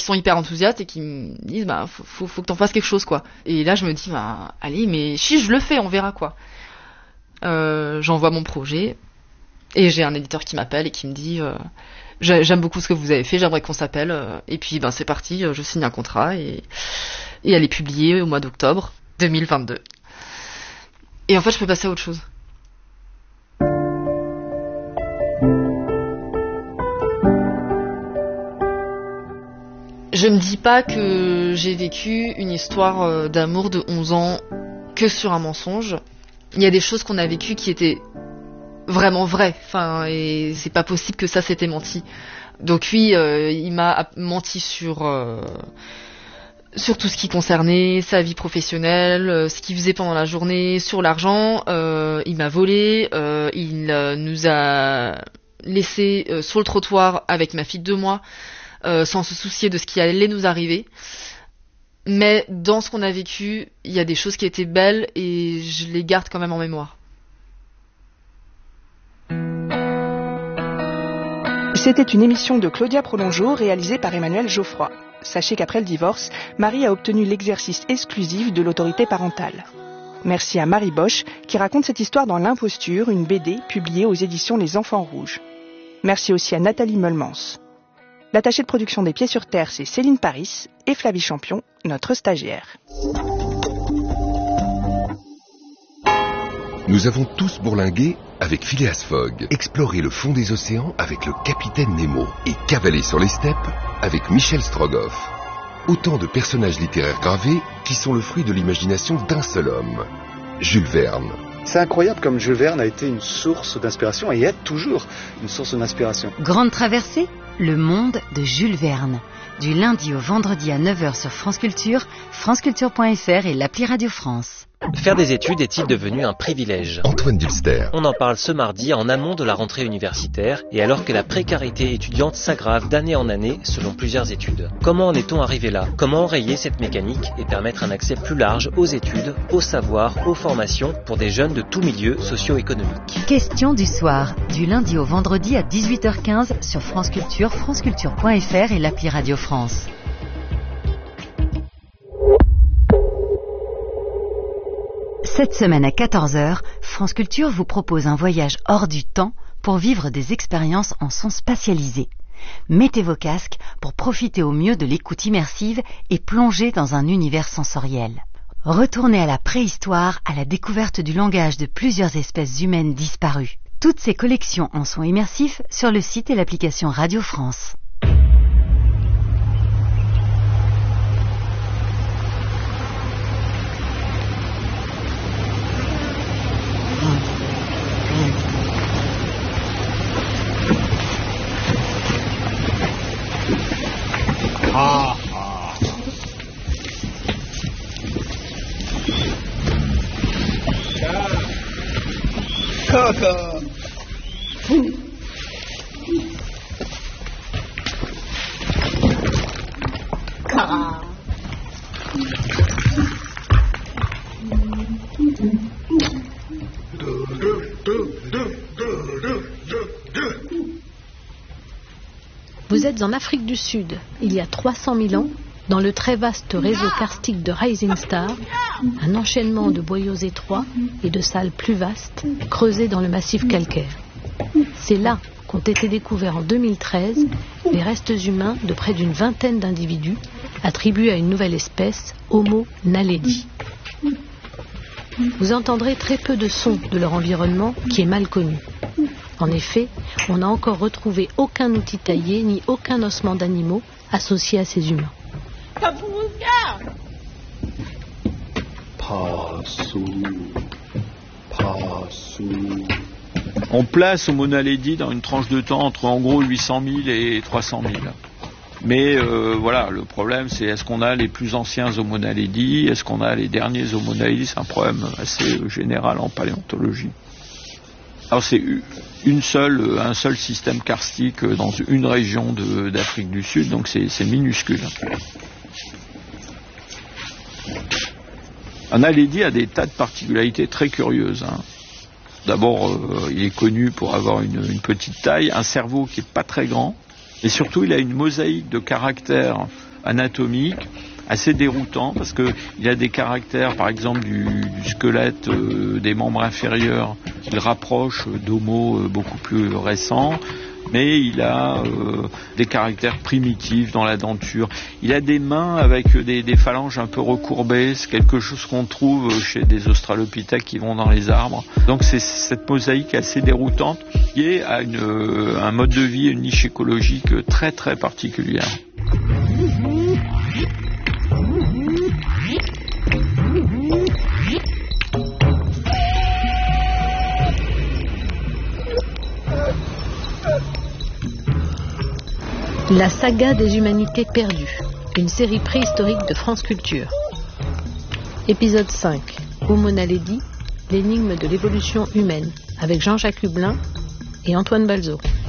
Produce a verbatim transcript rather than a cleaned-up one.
qui sont hyper enthousiastes et qui me disent bah faut, faut, faut que t'en fasses quelque chose quoi. Et là je me dis bah allez mais si je le fais on verra quoi. Euh, j'envoie mon projet et j'ai un éditeur qui m'appelle et qui me dit euh, j'aime beaucoup ce que vous avez fait, j'aimerais qu'on s'appelle euh, et puis ben c'est parti, je signe un contrat et et elle est publiée au mois d'octobre deux mille vingt-deux. Et en fait je peux passer à autre chose. Je me dis pas que j'ai vécu une histoire d'amour de onze ans que sur un mensonge. Il y a des choses qu'on a vécues qui étaient vraiment vraies. Enfin, et c'est pas possible que ça s'était menti. Donc oui, euh, il m'a menti sur euh, sur tout ce qui concernait sa vie professionnelle, euh, ce qu'il faisait pendant la journée, sur l'argent. Euh, il m'a volé. Euh, il euh, nous a laissé euh, sur le trottoir avec ma fille de deux mois. Euh, sans se soucier de ce qui allait nous arriver. Mais dans ce qu'on a vécu, il y a des choses qui étaient belles et je les garde quand même en mémoire. C'était une émission de Claudia Prolongeau réalisée par Emmanuel Geoffroy. Sachez qu'après le divorce, Marie a obtenu l'exercice exclusif de l'autorité parentale. Merci à Marie Bosch qui raconte cette histoire dans L'Imposture, une B D publiée aux éditions Les Enfants Rouges. Merci aussi à Nathalie Meulemans. L'attachée de production des Pieds sur Terre, c'est Céline Paris et Flavie Champion, notre stagiaire. Nous avons tous bourlingué avec Phileas Fogg, exploré le fond des océans avec le capitaine Nemo et cavalé sur les steppes avec Michel Strogoff. Autant de personnages littéraires gravés qui sont le fruit de l'imagination d'un seul homme, Jules Verne. C'est incroyable comme Jules Verne a été une source d'inspiration et est toujours une source d'inspiration. Grande traversée, le monde de Jules Verne. Du lundi au vendredi à neuf heures sur France Culture, franceculture point f r et l'appli Radio France. Faire des études est-il devenu un privilège ? Antoine Dulster. On en parle ce mardi en amont de la rentrée universitaire et alors que la précarité étudiante s'aggrave d'année en année selon plusieurs études. Comment en est-on arrivé là ? Comment enrayer cette mécanique et permettre un accès plus large aux études, aux savoirs, aux formations pour des jeunes de tous milieux socio-économiques ? Question du soir, du lundi au vendredi à dix-huit heures quinze sur France Culture, franceculture point f r et l'appli Radio France. Cette semaine à quatorze heures, France Culture vous propose un voyage hors du temps pour vivre des expériences en son spatialisé. Mettez vos casques pour profiter au mieux de l'écoute immersive et plonger dans un univers sensoriel. Retournez à la préhistoire à la découverte du langage de plusieurs espèces humaines disparues. Toutes ces collections en son immersif sur le site et l'application Radio France. Ah, ah. Coco. Ca. Vous êtes en Afrique du Sud, il y a trois cent mille ans, dans le très vaste réseau karstique de Rising Star, un enchaînement de boyaux étroits et de salles plus vastes, creusées dans le massif calcaire. C'est là qu'ont été découverts en deux mille treize les restes humains de près d'une vingtaine d'individus attribués à une nouvelle espèce, Homo naledi. Vous entendrez très peu de sons de leur environnement qui est mal connu. En effet, on n'a encore retrouvé aucun outil taillé ni aucun ossement d'animaux associé à ces humains. Passou, passou. On place Homo naledi dans une tranche de temps entre en gros huit cent mille et trois cent mille. Mais euh, voilà, le problème c'est est-ce qu'on a les plus anciens Homo naledi, est-ce qu'on a les derniers Homo naledi, c'est un problème assez général en paléontologie. Alors c'est une seule, un seul système karstique dans une région de, d'Afrique du Sud, donc c'est, c'est minuscule. Un naledi a des tas de particularités très curieuses. Hein. D'abord, euh, il est connu pour avoir une, une petite taille, un cerveau qui n'est pas très grand, et surtout il a une mosaïque de caractères anatomique assez déroutant parce qu'il a des caractères, par exemple, du, du squelette euh, des membres inférieurs qu'il rapproche d'homo euh, beaucoup plus récents. Mais il a euh, des caractères primitifs dans la denture. Il a des mains avec des, des phalanges un peu recourbées. C'est quelque chose qu'on trouve chez des australopithèques qui vont dans les arbres. Donc c'est cette mosaïque assez déroutante qui est à une, un mode de vie, une niche écologique très très particulière. La saga des humanités perdues, une série préhistorique de France Culture. Épisode cinq, Homo naledi, l'énigme de l'évolution humaine, avec Jean-Jacques Hublin et Antoine Balzo.